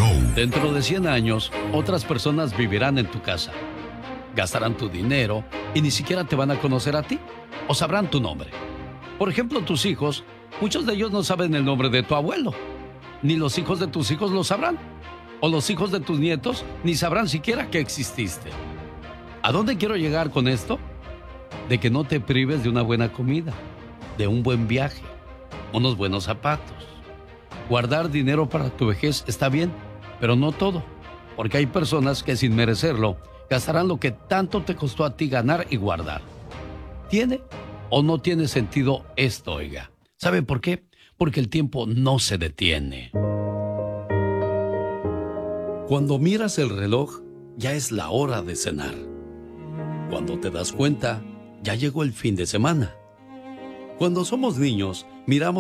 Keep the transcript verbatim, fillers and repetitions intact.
show. Dentro de cien años, otras personas vivirán en tu casa. Gastarán tu dinero y ni siquiera te van a conocer a ti o sabrán tu nombre. Por ejemplo, tus hijos, muchos de ellos no saben el nombre de tu abuelo. Ni los hijos de tus hijos lo sabrán. O los hijos de tus nietos ni sabrán siquiera que exististe. ¿A dónde quiero llegar con esto? De que no te prives de una buena comida, de un buen viaje, unos buenos zapatos. Guardar dinero para tu vejez está bien, pero no todo, porque hay personas que sin merecerlo gastarán lo que tanto te costó a ti ganar y guardar. ¿Tiene o no tiene sentido esto, oiga? ¿Sabe por qué? Porque el tiempo no se detiene. Cuando miras el reloj, ya es la hora de cenar. Cuando te das cuenta, ya llegó el fin de semana. Cuando somos niños, miramos